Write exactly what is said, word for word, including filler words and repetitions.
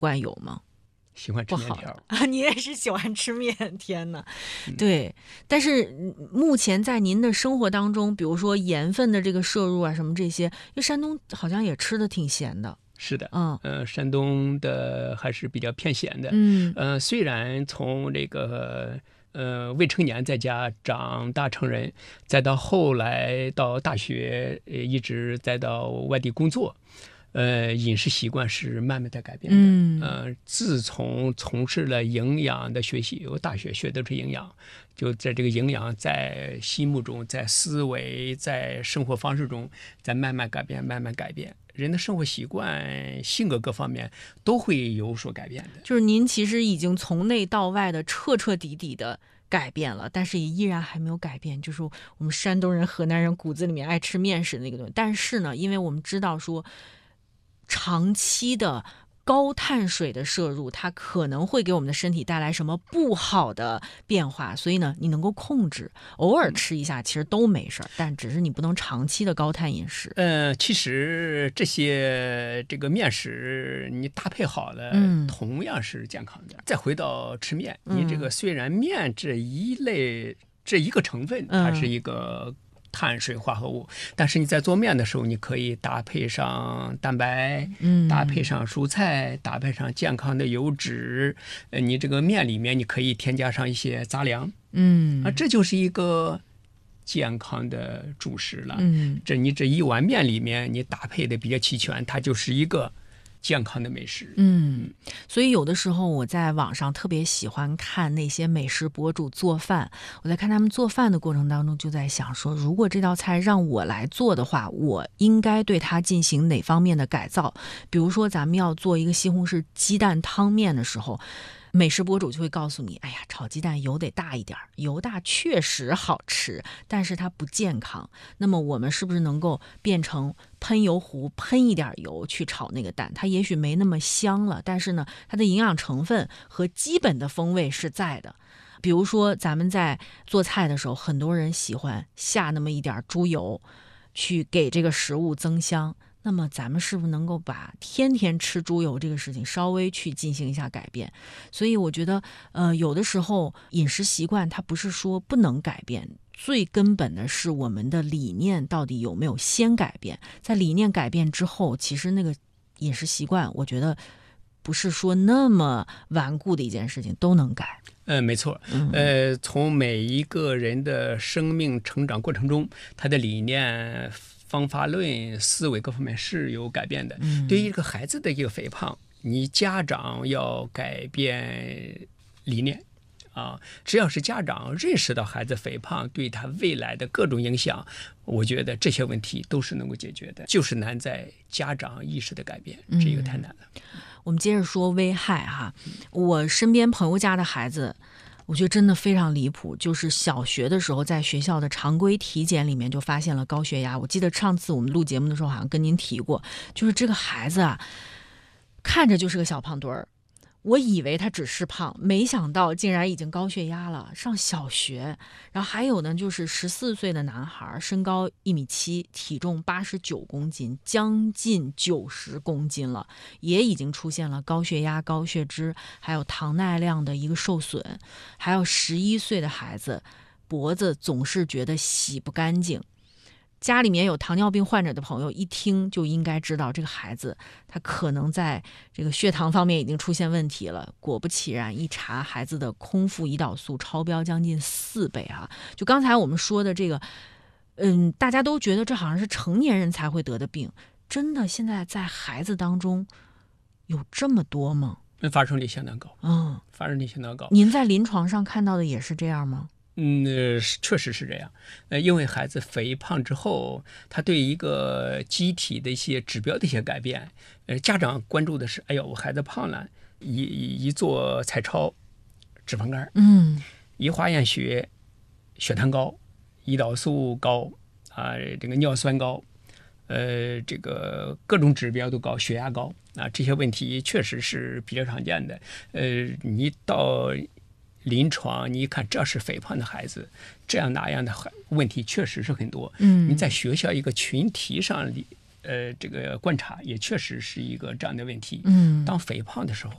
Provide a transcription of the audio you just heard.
惯有吗？ 喜欢吃面条啊，你也是喜欢吃面，天哪！嗯、对，但是目前在您的生活当中，比如说盐分的这个摄入啊，什么这些，因为山东好像也吃的挺咸的。 是的， 嗯， 呃，山东的还是比较偏咸的。 嗯， 呃，虽然从这个呃未成年在家长大成人，再到后来到大学，呃，一直再到外地工作。呃，饮食习惯是慢慢在改变的。 嗯， 呃，自从从事了营养的学习，我大学学的是营养，就在这个营养在心目中、在思维、在生活方式中，在慢慢改变、慢慢改变。人的生活习惯、性格各方面都会有所改变的。 就是您其实已经从内到外的彻彻底底的改变了，但是也依然还没有改变，就是我们山东人、河南人骨子里面爱吃面食的那个东西。但是呢，因为我们知道说，长期的高碳水的摄入，它可能会给我们的身体带来什么不好的变化，所以呢，你能够控制，偶尔吃一下其实都没事儿，但只是你不能长期的高碳饮食。 呃，其实这些这个面食你搭配好了， 嗯， 同样是健康的。再回到吃面， 嗯、 你这个虽然面这一类这一个成分，它是一个碳水化合物，但是你在做面的时候，你可以搭配上蛋白， 嗯， 搭配上蔬菜，搭配上健康的油脂。呃，你这个面里面你可以添加上一些杂粮， 嗯啊，这就是一个健康的主食了。 嗯， 这你这一碗面里面你搭配的比较齐全，它就是一个健康的美食。 嗯，所以有的时候我在网上特别喜欢看那些美食博主做饭，我在看他们做饭的过程当中就在想说，如果这道菜让我来做的话，我应该对它进行哪方面的改造。比如说咱们要做一个西红柿鸡蛋汤面的时候，美食博主就会告诉你，哎呀，炒鸡蛋油得大一点，油大确实好吃，但是它不健康。那么我们是不是能够变成喷油壶，喷一点油去炒那个蛋？它也许没那么香了，但是呢，它的营养成分和基本的风味是在的。比如说咱们在做菜的时候，很多人喜欢下那么一点猪油，去给这个食物增香。那么咱们是不是能够把天天吃猪油这个事情稍微去进行一下改变？所以我觉得，呃，有的时候饮食习惯它不是说不能改变，最根本的是我们的理念到底有没有先改变。在理念改变之后，其实那个饮食习惯，我觉得不是说那么顽固的一件事情，都能改。 呃，没错，呃，从每一个人的生命成长过程中，他的理念、方法论、思维各方面是有改变的。 嗯、 对于一个孩子的一个肥胖，你家长要改变理念啊，只要是家长认识到孩子肥胖对他未来的各种影响，我觉得这些问题都是能够解决的，就是难在家长意识的改变，这个太难了。 嗯，我们接着说危害哈，我身边朋友家的孩子，我觉得真的非常离谱，就是小学的时候在学校的常规体检里面就发现了高血压。我记得上次我们录节目的时候好像跟您提过，就是这个孩子啊，看着就是个小胖墩儿，我以为他只是胖，没想到竟然已经高血压了，上小学。然后还有呢，就是十四岁的男孩，身高一米七，体重八十九公斤，将近九十公斤了，也已经出现了高血压、高血脂，还有糖耐量的一个受损。还有十一岁的孩子，脖子总是觉得洗不干净。家里面有糖尿病患者的朋友一听就应该知道，这个孩子他可能在这个血糖方面已经出现问题了。果不其然，一查孩子的空腹胰岛素超标将近四倍啊！就刚才我们说的这个，嗯，大家都觉得这好像是成年人才会得的病，真的现在在孩子当中有这么多吗？ 发生率相当高， 嗯， 发生率相当高。 您在临床上看到的也是这样吗？ 嗯，确实是这样。呃，因为孩子肥胖之后，他对一个机体的一些指标的一些改变，呃，家长关注的是，哎呦，我孩子胖了，一一做彩超，脂肪肝， 嗯， 一化验血，血糖高，胰岛素高，啊，这个尿酸高，呃，这个各种指标都高，血压高啊，这些问题确实是比较常见的。呃，你到临床，你一看这是肥胖的孩子，这样那样的问题确实是很多。 嗯， 你在学校一个群体上，呃，这个观察也确实是一个这样的问题。 嗯， 当肥胖的时候，